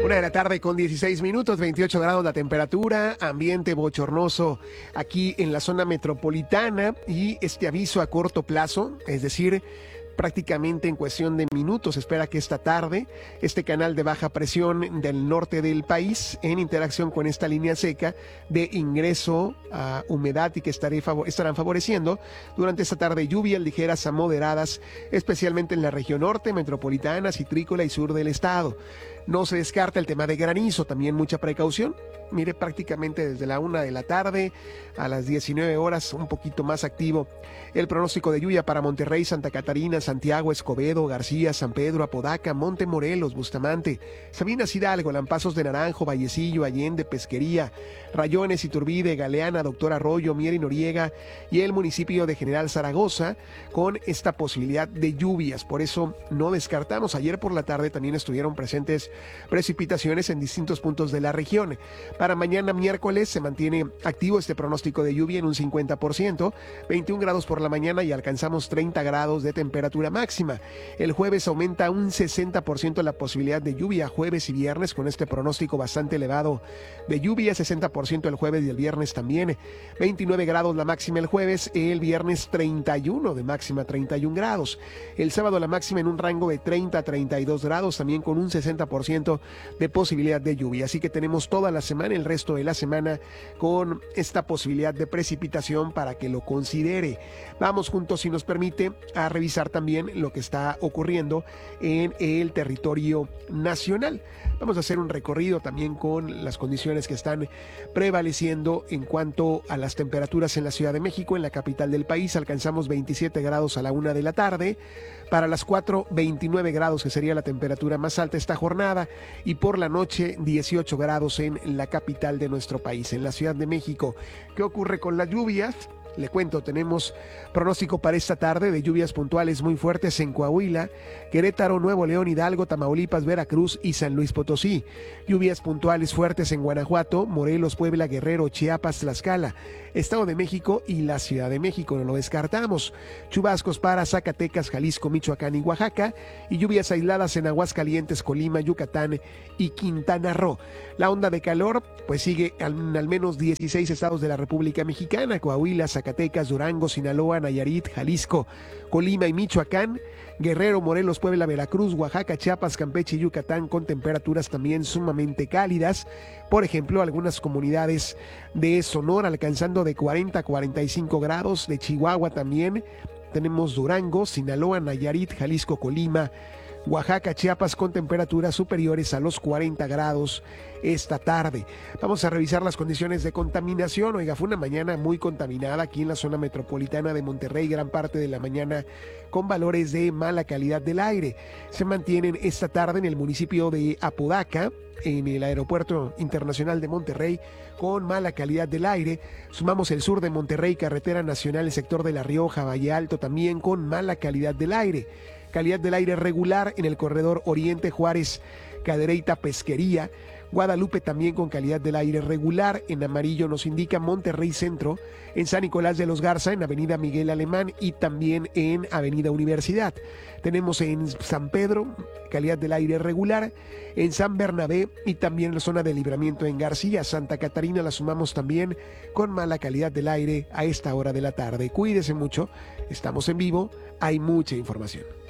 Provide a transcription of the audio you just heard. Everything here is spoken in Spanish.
1 de la tarde con 16 minutos, 28 grados la temperatura, ambiente bochornoso aquí en la zona metropolitana y este aviso a corto plazo, es decir, prácticamente en cuestión de minutos. Espera que esta tarde este canal de baja presión del norte del país, en interacción con esta línea seca de ingreso a humedad y que estarán favoreciendo durante esta tarde lluvias ligeras a moderadas, especialmente en la región norte, metropolitana, citrícola y sur del estado. No se descarta el tema de granizo, también mucha precaución. Mire, prácticamente desde la 1 de la tarde a las 19 horas, un poquito más activo el pronóstico de lluvia para Monterrey, Santa Catarina, Santiago, Escobedo, García, San Pedro, Apodaca, Montemorelos, Bustamante, Sabinas Hidalgo, Lampazos de Naranjo, Vallecillo, Allende, Pesquería, Rayones, Iturbide, Galeana, Doctor Arroyo, Mier y Noriega y el municipio de General Zaragoza con esta posibilidad de lluvias. Por eso no descartamos. Ayer por la tarde también estuvieron presentes precipitaciones en distintos puntos de la región. Para mañana miércoles se mantiene activo este pronóstico de lluvia en un 50%, 21 grados por la mañana y alcanzamos 30 grados de temperatura máxima. El jueves aumenta un 60% la posibilidad de lluvia, jueves y viernes, con este pronóstico bastante elevado de lluvia, 60% el jueves y el viernes también. 29 grados la máxima el jueves, el viernes 31 de máxima, 31 grados. El sábado la máxima en un rango de 30 a 32 grados, también con un 60% de posibilidad de lluvia. Así que tenemos toda la semana, el resto de la semana, con esta posibilidad de precipitación para que lo considere. Vamos juntos, si nos permite, a revisar también lo que está ocurriendo en el territorio nacional. Vamos a hacer un recorrido también con las condiciones que están prevaleciendo en cuanto a las temperaturas en la Ciudad de México, en la capital del país. Alcanzamos 27 grados a la 1 de la tarde. Para las 4, 29 grados, que sería la temperatura más alta esta jornada. Y por la noche, 18 grados en la capital de nuestro país, en la Ciudad de México. ¿Qué ocurre con las lluvias? Le cuento, tenemos pronóstico para esta tarde de lluvias puntuales muy fuertes en Coahuila, Querétaro, Nuevo León, Hidalgo, Tamaulipas, Veracruz y San Luis Potosí. Lluvias puntuales fuertes en Guanajuato, Morelos, Puebla, Guerrero, Chiapas, Tlaxcala, Estado de México y la Ciudad de México. No lo descartamos. Chubascos para Zacatecas, Jalisco, Michoacán y Oaxaca. Y lluvias aisladas en Aguascalientes, Colima, Yucatán y Quintana Roo. La onda de calor pues sigue en al menos 16 estados de la República Mexicana: Coahuila, Zacatecas, Durango, Sinaloa, Nayarit, Jalisco, Colima y Michoacán, Guerrero, Morelos, Puebla, Veracruz, Oaxaca, Chiapas, Campeche y Yucatán, con temperaturas también sumamente cálidas. Por ejemplo, algunas comunidades de Sonora alcanzando de 40 a 45 grados, de Chihuahua también. Tenemos Durango, Sinaloa, Nayarit, Jalisco, Colima, Oaxaca, Chiapas, con temperaturas superiores a los 40 grados esta tarde. Vamos a revisar las condiciones de contaminación. Oiga, fue una mañana muy contaminada aquí en la zona metropolitana de Monterrey, gran parte de la mañana con valores de mala calidad del aire. Se mantienen esta tarde en el municipio de Apodaca, en el Aeropuerto Internacional de Monterrey, con mala calidad del aire. Sumamos el sur de Monterrey, carretera nacional, el sector de La Rioja, Valle Alto, también con mala calidad del aire. Calidad del aire regular en el corredor Oriente, Juárez, Cadereyta, Pesquería. Guadalupe también con calidad del aire regular. En amarillo nos indica Monterrey Centro, en San Nicolás de los Garza, en Avenida Miguel Alemán y también en Avenida Universidad. Tenemos en San Pedro calidad del aire regular, en San Bernabé y también en la zona de Libramiento en García. Santa Catarina la sumamos también con mala calidad del aire a esta hora de la tarde. Cuídese mucho, estamos en vivo, hay mucha información.